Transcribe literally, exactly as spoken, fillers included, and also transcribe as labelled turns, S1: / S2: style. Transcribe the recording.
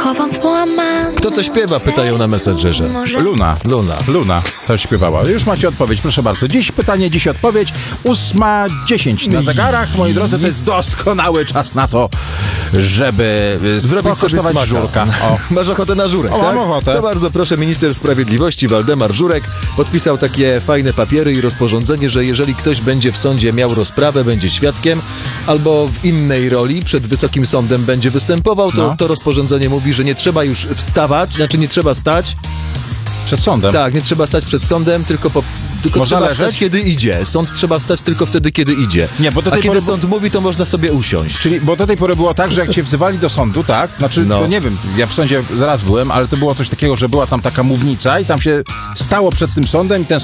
S1: chowam w połamanym
S2: Kto to śpiewa? Pytają na Messengerze.
S1: Może
S3: Luna.
S2: Luna.
S3: Luna też śpiewała. Już macie odpowiedź, proszę bardzo. Dziś pytanie, dziś odpowiedź. ósma dziesięć na zegarach. Moi drodzy, to jest doskonały czas na to, żeby y,
S2: Zrobić sobie
S3: pokosztować
S2: smaka.
S3: żurka. O.
S2: Masz ochotę na żurek,
S3: O,
S2: tak?
S3: mam ochotę.
S2: To bardzo proszę, minister sprawiedliwości Waldemar Żurek podpisał takie fajne papiery i rozporządzenie, że jeżeli ktoś będzie w sądzie miał rozprawę, będzie świadkiem, albo w innej roli przed Wysokim Sądem będzie występował, to,
S3: No.
S2: to rozporządzenie mówi, że nie trzeba już wstawać, znaczy nie trzeba stać,
S3: Przed sądem.
S2: tak, nie trzeba stać przed sądem, tylko, po, tylko
S3: Można
S2: trzeba
S3: leżeć?
S2: wstać, kiedy idzie. Sąd trzeba wstać tylko wtedy, kiedy idzie.
S3: Nie, bo do
S2: A
S3: tej
S2: kiedy
S3: pory-
S2: sąd mówi, to można sobie usiąść.
S3: Czyli, bo do tej pory było tak, że jak cię wzywali do sądu, tak? Znaczy,
S2: No.
S3: no. nie wiem, ja w sądzie zaraz byłem, ale to było coś takiego, że była tam taka mównica i tam się stało przed tym sądem i ten